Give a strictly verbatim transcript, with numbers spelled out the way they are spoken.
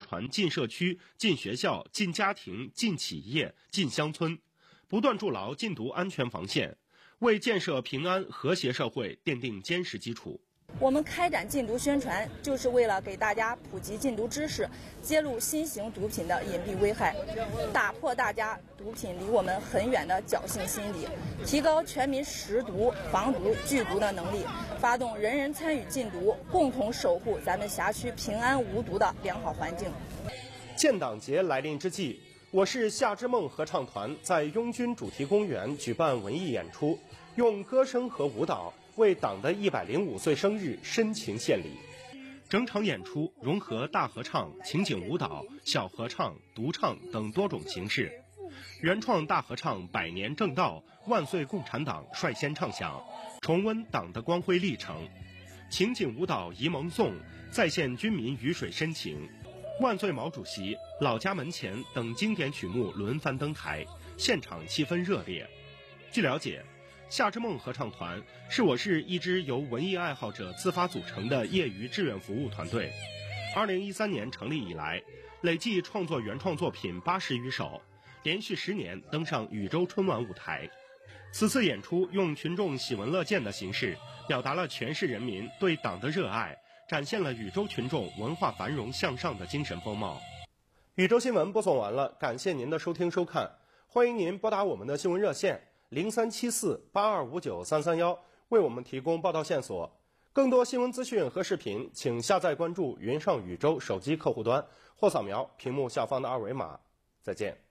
团进社区、进学校、进家庭、进企业、进乡村，不断筑牢禁毒安全防线，为建设平安和谐社会奠定坚实基础。 我们开展禁毒宣传，就是为了给大家普及禁毒知识，揭露新型毒品的隐蔽危害，打破大家毒品离我们很远的侥幸心理，提高全民识毒、防毒、拒毒的能力，发动人人参与禁毒，共同守护咱们辖区平安无毒的良好环境。 建党节来临之际，我市夏之梦合唱团在拥军主题公园举办文艺演出，用歌声和舞蹈为党的一百零五岁生日深情献礼。整场演出融合大合唱、情景舞蹈、小合唱、独唱等多种形式。原创大合唱《百年正道》万岁共产党率先唱响，重温党的光辉历程。情景舞蹈《沂蒙颂》再现军民鱼水深情。万岁毛主席、老家门前等经典曲目轮番登台，现场气氛热烈。据了解，夏之梦合唱团是我市一支由文艺爱好者自发组成的业余志愿服务团队。二零一三年成立以来，累计创作原创作品八十余首，连续十年登上禹州春晚舞台。此次演出用群众喜闻乐见的形式，表达了全市人民对党的热爱，展现了禹州群众文化繁荣向上的精神风貌。禹州新闻播送完了，感谢您的收听收看，欢迎您拨打我们的新闻热线零三七四八二五九三三一，为我们提供报道线索。更多新闻资讯和视频，请下载关注云上禹州手机客户端，或扫描屏幕下方的二维码。再见。